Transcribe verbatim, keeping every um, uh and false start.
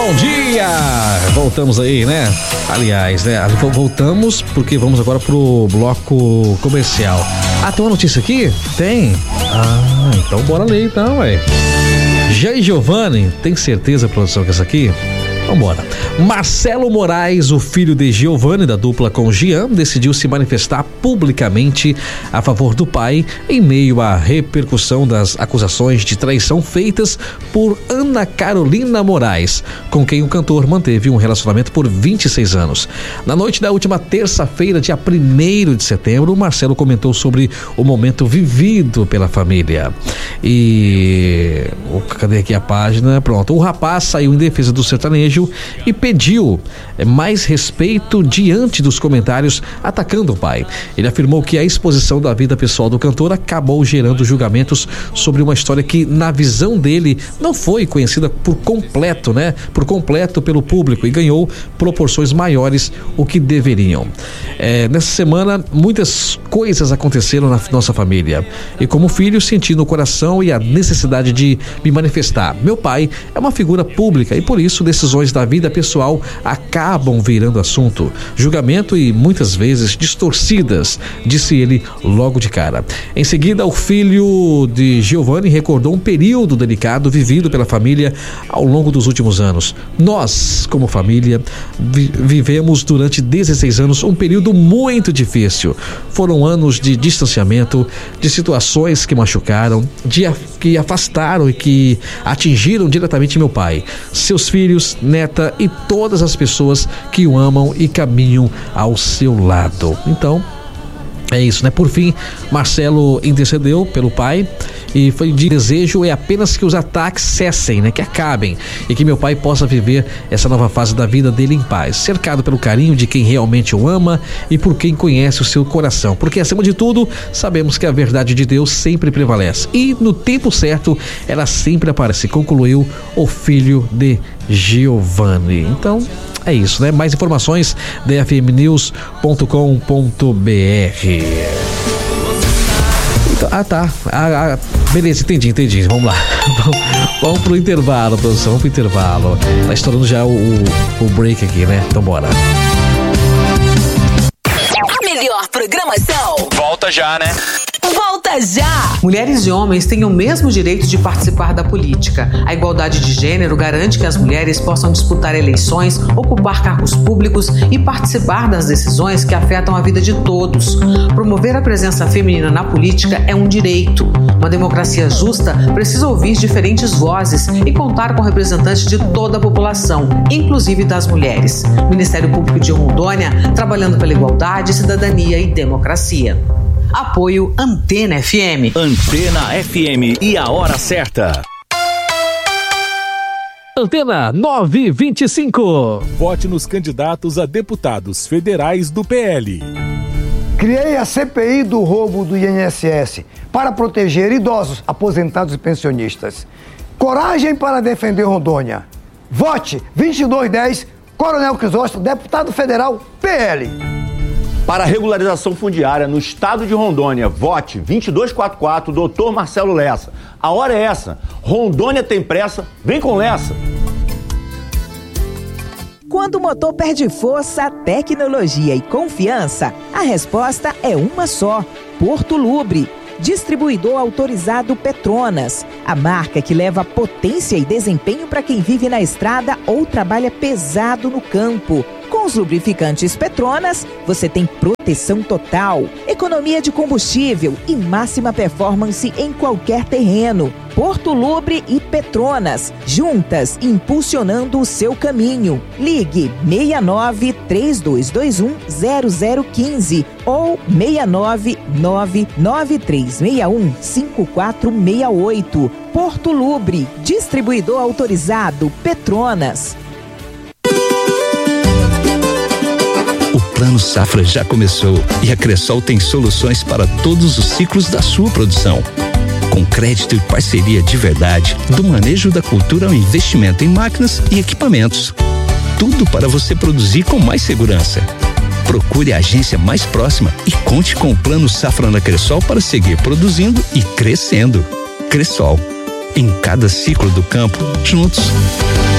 Bom dia! Voltamos aí, né? Aliás, né? Voltamos porque vamos agora pro bloco comercial. Ah, tem uma notícia aqui? Tem? Ah, então bora ler então, ué. Jair Giovanni, tem certeza, produção, que essa aqui? Vambora. Marcelo Moraes, o filho de Giovanni, da dupla com Jean, decidiu se manifestar publicamente a favor do pai em meio à repercussão das acusações de traição feitas por Ana Carolina Moraes, com quem o cantor manteve um relacionamento por vinte e seis anos. Na noite da última terça-feira, dia primeiro de setembro, Marcelo comentou sobre o momento vivido pela família. E... cadê aqui a página? Pronto. O rapaz saiu em defesa do sertanejo e pediu mais respeito diante dos comentários atacando o pai. Ele afirmou que a exposição da vida pessoal do cantor acabou gerando julgamentos sobre uma história que, na visão dele, não foi conhecida por completo, né? Por completo pelo público, e ganhou proporções maiores o que deveriam. É, nessa semana, muitas coisas aconteceram na nossa família, e como filho, senti no coração e a necessidade de me manifestar. Meu pai é uma figura pública e, por isso, decisões da vida pessoal acabam virando assunto, julgamento e muitas vezes distorcidas, disse ele logo de cara. Em seguida, o filho de Giovanni recordou um período delicado vivido pela família ao longo dos últimos anos. Nós, como família, vi- vivemos durante dezesseis anos um período muito difícil. Foram anos de distanciamento, de situações que machucaram, de af- que afastaram e que atingiram diretamente meu pai, seus filhos, neta e todas as pessoas que o amam e caminham ao seu lado. Então, é isso, né? Por fim, Marcelo intercedeu pelo pai e foi de desejo é apenas que os ataques cessem, né? Que acabem e que meu pai possa viver essa nova fase da vida dele em paz, cercado pelo carinho de quem realmente o ama e por quem conhece o seu coração, porque acima de tudo, sabemos que a verdade de Deus sempre prevalece e no tempo certo ela sempre aparece, concluiu o filho de Giovanni. Então, é isso, né? Mais informações d f m news ponto com ponto b r. Então, ah, tá. Ah, ah, beleza, entendi, entendi. Vamos lá. Vamos, vamos pro intervalo, produção. Vamos pro intervalo. Tá estourando já o, o, o break aqui, né? Então bora. A melhor programação. Volta já, né? Volta já! Mulheres e homens têm o mesmo direito de participar da política. A igualdade de gênero garante que as mulheres possam disputar eleições, ocupar cargos públicos e participar das decisões que afetam a vida de todos. Promover a presença feminina na política é um direito. Uma democracia justa precisa ouvir diferentes vozes e contar com representantes de toda a população, inclusive das mulheres. Ministério Público de Rondônia, trabalhando pela igualdade, cidadania e democracia. Apoio Antena F M. Antena F M e a hora certa. Antena nove e vinte e cinco. Vote nos candidatos a deputados federais do P L. Criei a C P I do roubo do I N S S para proteger idosos, aposentados e pensionistas. Coragem para defender Rondônia. Vote vinte e dois dez, Coronel Crisóstomo, deputado federal P L. Para a regularização fundiária no estado de Rondônia, vote vinte e dois quarenta e quatro, doutor Marcelo Lessa. A hora é essa. Rondônia tem pressa, vem com Lessa. Quando o motor perde força, tecnologia e confiança, a resposta é uma só: Porto Lubre. Distribuidor autorizado Petronas, a marca que leva potência e desempenho para quem vive na estrada ou trabalha pesado no campo. Com os lubrificantes Petronas, você tem proteção total, economia de combustível e máxima performance em qualquer terreno. Porto Lubre e Petronas, juntas impulsionando o seu caminho. Ligue seis nove, três dois dois um, zero zero um cinco ou seis nove nove nove três seis um, cinco quatro seis oito. Porto Lubre, distribuidor autorizado Petronas. O Plano Safra já começou e a Cressol tem soluções para todos os ciclos da sua produção. Com crédito e parceria de verdade, do manejo da cultura ao investimento em máquinas e equipamentos. Tudo para você produzir com mais segurança. Procure a agência mais próxima e conte com o Plano Safra na Cressol para seguir produzindo e crescendo. Cressol, em cada ciclo do campo, juntos.